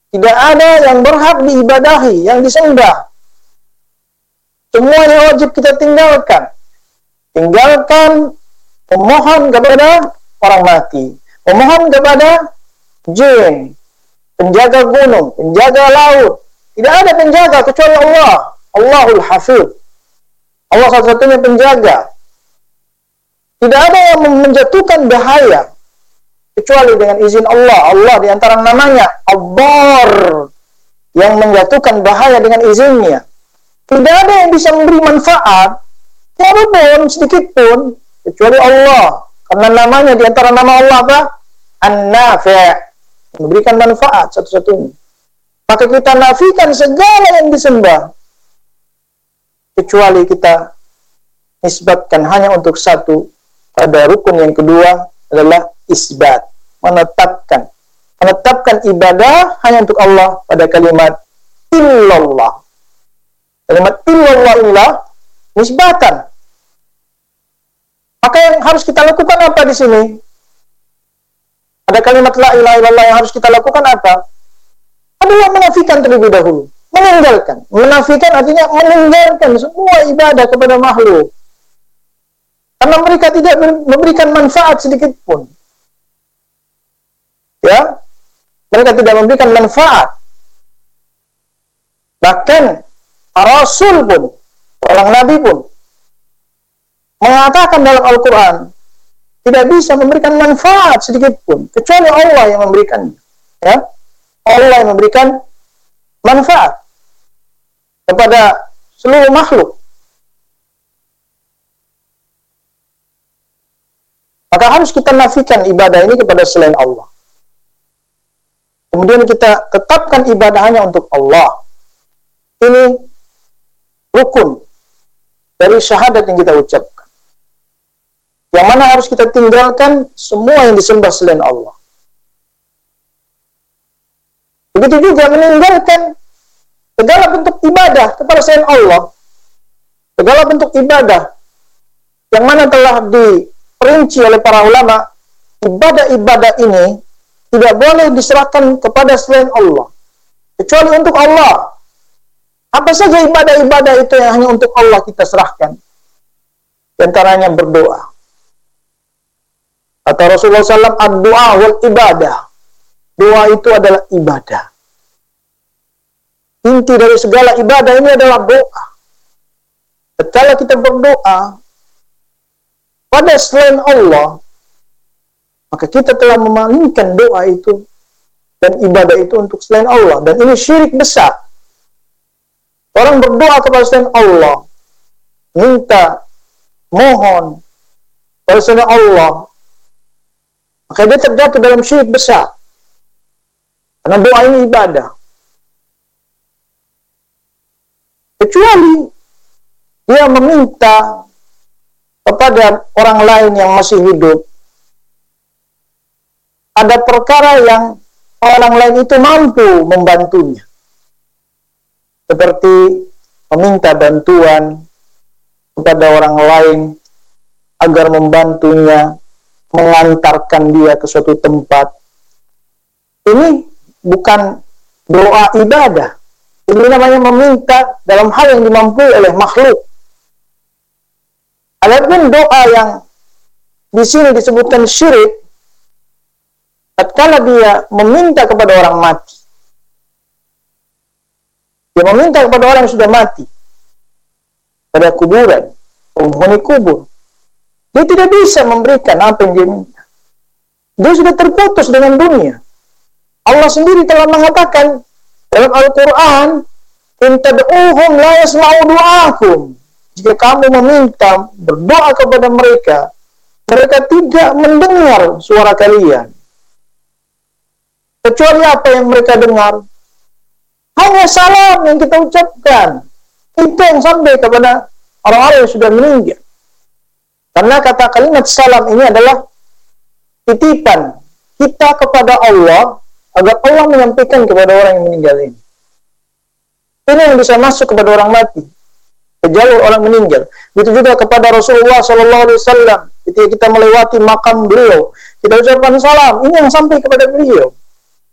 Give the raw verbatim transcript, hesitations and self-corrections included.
Tidak ada yang berhak diibadahi, yang disembah. Semuanya wajib kita tinggalkan. Tinggalkan memohon kepada orang mati, memohon kepada jin, penjaga gunung, penjaga laut. Tidak ada penjaga kecuali Allah. Allahul Hafidh. Allah satu-satunya penjaga. Tidak ada yang menjatuhkan bahaya kecuali dengan izin Allah. Allah di antara namanya Ad-Dar, yang menjatuhkan bahaya dengan izinnya. Tidak ada yang bisa memberi manfaat walaupun sedikit pun kecuali Allah. Karena namanya di antara nama Allah apa? An-Nafi', memberikan manfaat satu-satunya. Maka kita nafikan segala yang disembah kecuali kita nisbatkan hanya untuk satu. Pada rukun yang kedua adalah isbat, menetapkan menetapkan ibadah hanya untuk Allah pada kalimat illallah. Kalimat illallah inilah nisbatan. Maka yang harus kita lakukan apa di sini? Ada kalimat la ilaha illallah, yang harus kita lakukan apa? Adalah menafikan terlebih dahulu, meninggalkan. Menafikan artinya meninggalkan semua ibadah kepada makhluk. Karena mereka tidak memberikan manfaat sedikit pun. Ya, mereka tidak memberikan manfaat. Bahkan Rasul pun, orang Nabi pun mengatakan dalam Al-Quran tidak bisa memberikan manfaat sedikit pun kecuali Allah yang memberikannya. Ya, Allah yang memberikan manfaat kepada seluruh makhluk. Maka harus kita nafikan ibadah ini kepada selain Allah. Kemudian kita tetapkan ibadah hanya untuk Allah. Ini rukun dari syahadat yang kita ucapkan. Yang mana harus kita tinggalkan semua yang disembah selain Allah. Begitu juga meninggalkan segala bentuk ibadah kepada selain Allah. Segala bentuk ibadah yang mana telah diperinci oleh para ulama, ibadah-ibadah ini tidak boleh diserahkan kepada selain Allah, kecuali untuk Allah. Apa saja ibadah-ibadah itu yang hanya untuk Allah kita serahkan? Di antaranya berdoa. Kata Rasulullah shallallahu alaihi wasallam, ad-du'a wal ibadah. Doa itu adalah ibadah. Inti dari segala ibadah ini adalah doa. Ketika kita berdoa pada selain Allah, maka kita telah memalingkan doa itu dan ibadah itu untuk selain Allah. Dan ini syirik besar. Orang berdoa kepada selain Allah, minta, mohon kepada selain Allah, maka dia terjatuh dalam syirik besar. Karena doa ini ibadah. Kecuali dia meminta kepada orang lain yang masih hidup, ada perkara yang orang lain itu mampu membantunya. Seperti meminta bantuan kepada orang lain agar membantunya mengantarkan dia ke suatu tempat. Ini bukan doa ibadah. Ini namanya meminta dalam hal yang dimampu oleh makhluk. Adapun doa yang di sini disebutkan syirik, tatkala dia meminta kepada orang mati, dia meminta kepada orang yang sudah mati pada kuburan, penghuni kubur, dia tidak bisa memberikan apa yang dia minta. Dia sudah terputus dengan dunia. Allah sendiri telah mengatakan dalam Al-Quran, in tad'uhum la yasma'u du'akum. Jika kamu meminta, berdoa kepada mereka, mereka tidak mendengar suara kalian. Kecuali apa yang mereka dengar? Hanya salam yang kita ucapkan. Itu yang sampai kepada orang-orang yang sudah meninggal. Karena kata kalimat salam ini adalah titipan kita kepada Allah, agar Allah menyampaikan kepada orang yang meninggal ini. Ini yang bisa masuk kepada orang mati, ke jalur orang meninggal. Begitu juga kepada Rasulullah shallallahu alaihi wasallam. Ketika kita melewati makam beliau, kita ucapkan salam. Ini yang sampai kepada beliau.